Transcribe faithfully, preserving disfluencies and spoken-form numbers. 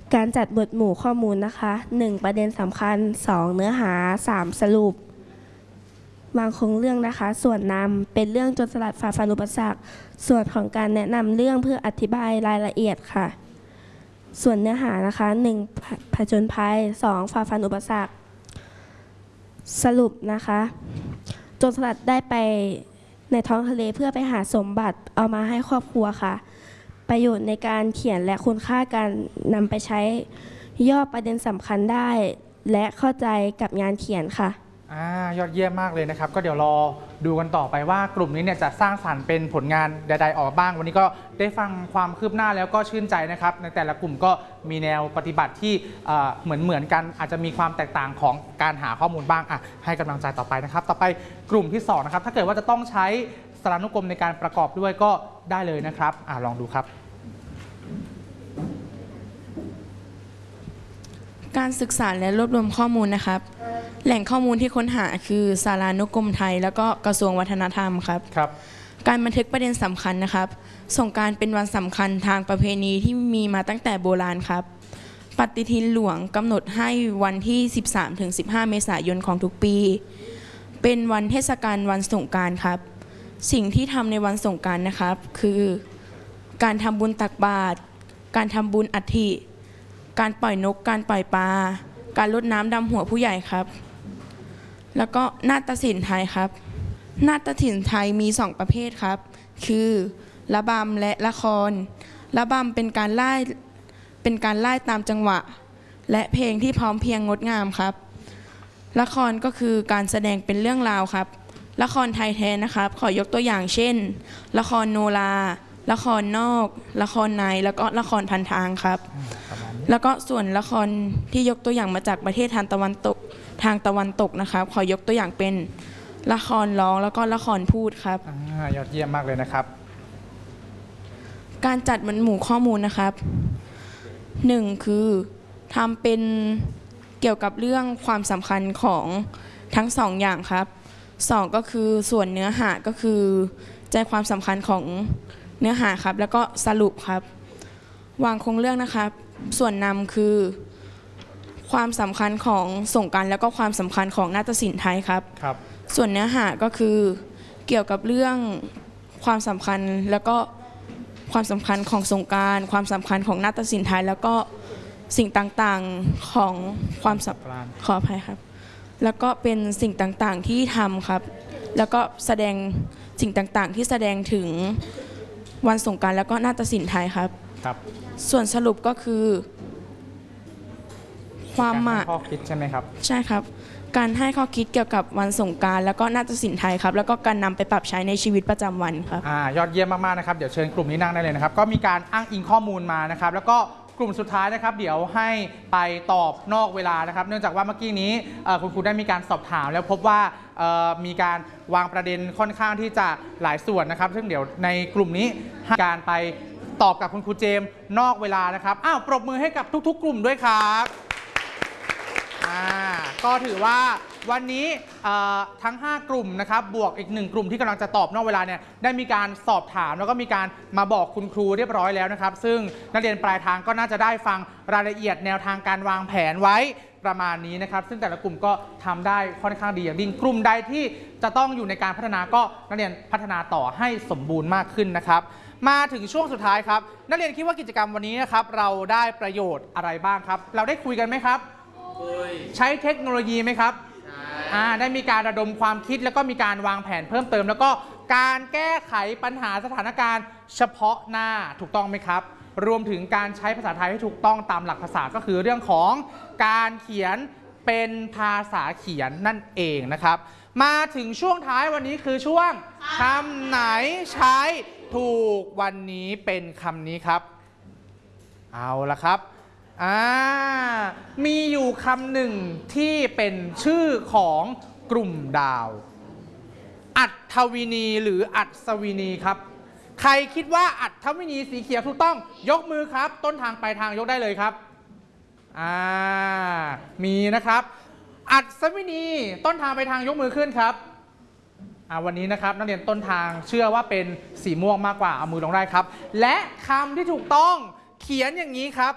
การจัดหมวดหมู่ข้อมูลนะคะหนึ่งประเด็นสำคัญสองเนื้อหาสามสรุปวางโครงเรื่องนะคะส่วนนำเป็นเรื่องโจรสลัดฝ่าฟันอุปสรรคส่วนของการแนะนำเรื่องเพื่ออธิบายรายละเอียดค่ะส่วนเนื้อหานะคะหนึ่งผจญภัยสองฝ่าฟันอุปสรรคสรุปนะคะโจรสลัดได้ไปในท้องทะเลเพื่อไปหาสมบัติเอามาให้ครอบครัวค่ะประโยชน์ในการเขียนและคุณค่าการนำไปใช้ย่อประเด็นสำคัญได้และเข้าใจกับงานเขียนค่ะอ่ายอดเยี่ยมมากเลยนะครับก็เดี๋ยวรอดูกันต่อไปว่ากลุ่มนี้เนี่ยจะสร้างสรรค์เป็นผลงานใดๆออกบ้างวันนี้ก็ได้ฟังความคืบหน้าแล้วก็ชื่นใจนะครับในแต่ละกลุ่มก็มีแนวปฏิบัติที่เหมือนเหมือนกันอาจจะมีความแตกต่างของการหาข้อมูลบ้างอ่ะให้กำลังใจต่อไปนะครับต่อไปกลุ่มที่สองนะครับถ้าเกิดว่าจะต้องใช้สารานุกรมในการประกอบด้วยก็ได้เลยนะครับอ่ะลองดูครับการศึกษาและรวบรวมข้อมูลนะครับแหล่งข้อมูลที่ค้นหาคือสารานุกรมไทยแล้วก็กระทรวงวัฒนธรรมครับครับการบันทึกประเด็นสำคัญนะครับสงกรานต์เป็นวันสำคัญทางประเพณีที่มีมาตั้งแต่โบราณครับปฏิทินหลวงกำหนดให้วันที่ สิบสามถึงสิบห้า เมษายนของทุกปีเป็นวันเทศกาลวันสงกรานต์ครับสิ่งที่ทำในวันสงกรานต์นะครับคือการทำบุญตักบาตรการทำบุญอัฐิการปล่อยนกการปล่อยปลาการรดน้ำดำหัวผู้ใหญ่ครับแล้วก็นาฏศิลป์ไทยครับนาฏศิลป์ไทยมีสองประเภทครับคือระบำและละครระบำเป็นการไล่เป็นการไล่ตามจังหวะและเพลงที่พร้อมเพรียงงดงามครับละครก็คือการแสดงเป็นเรื่องราวครับละครไทยแท้นะครับขอยกตัวอย่างเช่นละครโนราละครนอกละครในแล้วก็ละครพันทางครับแล้วก็ส่วนละครที่ยกตัวอย่างมาจากประเทศทางตะวันตกทางตะวันตกนะครับขอยกตัวอย่างเป็นละครร้องแล้วก็ละครพูดครับยอดเยี่ยมมากเลยนะครับการจัดหมวดหมู่ข้อมูลนะครับหนึ่งคือทำเป็นเกี่ยวกับเรื่องความสำคัญของทั้งสองอย่างครับสองก็คือส่วนเนื้อหาก็คือใจความสำคัญของเนื้อหาครับแล้วก็สรุปครับวางโครงเรื่องนะครับส่วนนำคือความสำคัญของสงกรานต์แล้วก็ความสำคัญของนาฏศิลป์ไทยครับครับส่วนเนื้อหาก็คือเกี่ยวกับเรื่องความสำคัญแล้วก็ความสำคัญของสงกรานต์ความสำคัญของนาฏศิลป์ไทยแล้วก็สิ่งต่างๆของความสับขออภัยครับแล้วก็เป็นสิ่งต่างๆที่ทำครับแล้วก็แสดงสิ่งต่างๆที่แสดงถึงวันสงกรานต์แล้วก็นาฏศิลป์ไทยครับครับส่วนสรุปก็คือความหมายข้อคิดใช่ไหมครับใช่ครับการให้ข้อคิดเกี่ยวกับวันสงกรานต์แล้วก็นาฏศิลป์ไทยครับแล้วก็การนำไปปรับใช้ในชีวิตประจำวันครับอ่ายอดเยี่ยมมากๆนะครับเดี๋ยวเชิญกลุ่มนี้นั่งได้เลยนะครับก็มีการอ้างอิงข้อมูลมานะครับแล้วก็กลุ่มสุดท้ายนะครับเดี๋ยวให้ไปตอบนอกเวลานะครับเนื่องจากว่าเมื่อกี้นี้คุณครูได้มีการสอบถามแล้วพบว่ามีการวางประเด็นค่อนข้างที่จะหลายส่วนนะครับซึ่งเดี๋ยวในกลุ่มนี้ให้การไปตอบกับคุณครูเจมส์นอกเวลานะครับอ้าวปรบมือให้กับทุกๆกลุ่มด้วยครับก็ถือว่าวันนี้ทั้งห้ากลุ่มนะครับบวกอีกหนึ่งกลุ่มที่กำลังจะตอบนอกเวลาเนี่ยได้มีการสอบถามแล้วก็มีการมาบอกคุณครูเรียบร้อยแล้วนะครับซึ่งนักเรียนปลายทางก็น่าจะได้ฟังรายละเอียดแนวทางการวางแผนไว้ประมาณนี้นะครับซึ่งแต่ละกลุ่มก็ทำได้ค่อนข้างดีอย่างยิ่งกลุ่มใดที่จะต้องอยู่ในการพัฒนาก็นักเรียนพัฒนาต่อให้สมบูรณ์มากขึ้นนะครับมาถึงช่วงสุดท้ายครับนักเรียนคิดว่ากิจกรรมวันนี้นะครับเราได้ประโยชน์อะไรบ้างครับเราได้คุยกันไหมครับใช้เทคโนโลยีไหมครับได้มีการระดมความคิดแล้วก็มีการวางแผนเพิ่มเติมแล้วก็การแก้ไขปัญหาสถานการณ์เฉพาะหน้าถูกต้องไหมครับรวมถึงการใช้ภาษาไทยให้ถูกต้องตามหลักภาษาก็คือเรื่องของการเขียนเป็นภาษาเขียนนั่นเองนะครับมาถึงช่วงท้ายวันนี้คือช่วงคำไหนใช้ถูกวันนี้เป็นคำนี้ครับเอาละครับอ่ามีอยู่คำหนึ่งที่เป็นชื่อของกลุ่มดาวอัศวินีหรืออัศวินีครับใครคิดว่าอัศวินีสีเขียวถูกต้องยกมือครับต้นทางปลายทางยกได้เลยครับอ่ามีนะครับอัศวินีต้นทางปลายทางยกมือขึ้นครับอ่าวันนี้นะครับนักเรียนต้นทางเชื่อว่าเป็นสีม่วงมากกว่าเอามือลงได้ครับและคำที่ถูกต้องเขียนอย่างนี้ครับ